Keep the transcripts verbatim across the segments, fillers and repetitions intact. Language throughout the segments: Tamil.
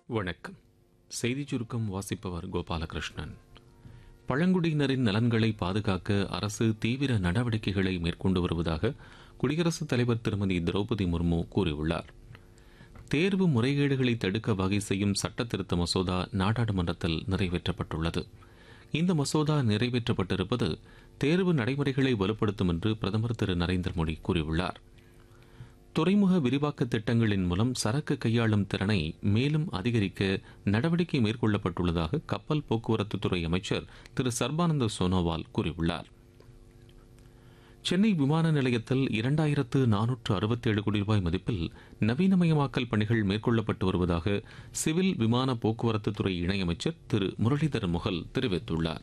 வணக்கம். செய்திச் சுருக்கம் வாசிப்பவர் கோபாலகிருஷ்ணன். பழங்குடியினரின் நலன்களை பாதுகாக்க அரசு தீவிர நடவடிக்கைகளை மேற்கொண்டு வருவதாக குடியரசுத் தலைவர் திருமதி திரௌபதி முர்மு கூறியுள்ளார். தேர்வு முறைகேடுகளை தடுக்க வகை செய்யும் சட்ட திருத்த மசோதா நாடாளுமன்றத்தில் நிறைவேற்றப்பட்டுள்ளது. இந்த மசோதா நிறைவேற்றப்பட்டிருப்பது தேர்வு நடைமுறைகளை வலுப்படுத்தும் என்று பிரதமர் திரு நரேந்திர மோடி கூறியுள்ளார். துறைமுக விரிவாக்க திட்டங்களின் மூலம் சரக்கு கையாளும் திறனை மேலும் அதிகரிக்க நடவடிக்கை மேற்கொள்ளப்பட்டுள்ளதாக கப்பல் போக்குவரத்துத்துறை அமைச்சர் திரு சர்பானந்த சோனோவால் கூறியுள்ளார். சென்னை விமான நிலையத்தில் இரண்டாயிரத்து நானூற்று அறுபத்தேழு கோடி ரூபாய் மதிப்பில் நவீனமயமாக்கல் பணிகள் மேற்கொள்ளப்பட்டு வருவதாக சிவில் விமான போக்குவரத்துத்துறை இணையமைச்சர் திரு முரளிதர் முகல் தெரிவித்துள்ளார்.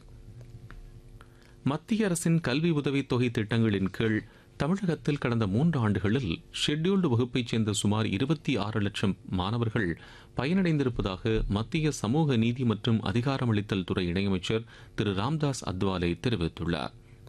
மத்திய அரசின் கல்வி உதவித்தொகை திட்டங்களின் கீழ் தமிழகத்தில் கடந்த மூன்று ஆண்டுகளில் ஷெட்யூல்டு வகுப்பைச் சேர்ந்த சுமார் இருபத்தி ஆறு லட்சம் மாணவர்கள் பயனடைந்திருப்பதாக மத்திய சமூக நீதி மற்றும் அதிகாரமளித்தல் துறை இணையமைச்சர் திரு ராம்தாஸ் அத்வாலே தெரிவித்துள்ளார்.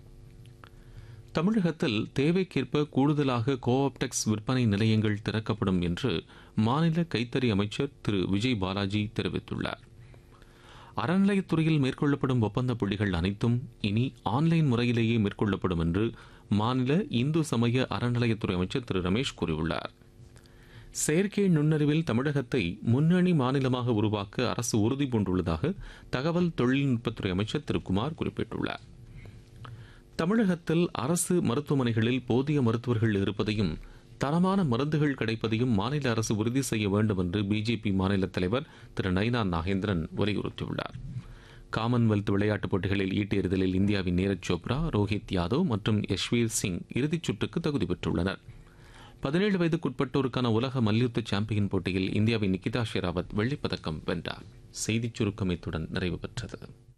தமிழகத்தில் தேவைக்கேற்ப கூடுதலாக கோஆப்டெக்ஸ் விற்பனை நிலையங்கள் திறக்கப்படும் என்று மாநில கைத்தறி அமைச்சர் திரு விஜய் பாலாஜி தெரிவித்துள்ளார். அறநிலையத்துறையில் மேற்கொள்ளப்படும் ஒப்பந்த புள்ளிகள் அனைத்தும் இனி ஆன்லைன் முறையிலேயே மேற்கொள்ளப்படும் என்று மாநில இந்து சமய அறநிலையத்துறை அமைச்சர் திரு ரமேஷ் கூறியுள்ளார். செயற்கை நுண்ணறிவில் தமிழகத்தை முன்னணி மாநிலமாக உருவாக்க அரசு உறுதி பூண்டுள்ளதாக தகவல் தொழில்நுட்பத்துறை அமைச்சர் திரு குமார் குறிப்பிட்டுள்ளார். தமிழகத்தில் அரசு மருத்துவமனைகளில் போதிய மருத்துவர்கள் இருப்பதையும் தரமான மருந்துகள் கிடைப்பதையும் மாநில அரசு உறுதி செய்ய வேண்டும் என்று பிஜேபி மாநில தலைவர் திரு நயினா நாகேந்திரன் வலியுறுத்தியுள்ளார். காமன்வெல்த் விளையாட்டுப் போட்டிகளில் ஈட்டெறிதலில் இந்தியாவின் நீரஜ் சோப்ரா, ரோஹித் யாதவ் மற்றும் யஷ்வீர் சிங் இறுதிச் சுற்றுக்கு தகுதி பெற்றுள்ளனர். பதினேழு வயதுக்குட்பட்டோருக்கான உலக மல்யுத்த சாம்பியன் போட்டியில் இந்தியாவின் நிகிதா ஷெராவத் வெள்ளிப்பதக்கம் வென்றார். செய்திச் சுருக்கம் இத்துடன் நிறைவு பெற்றது.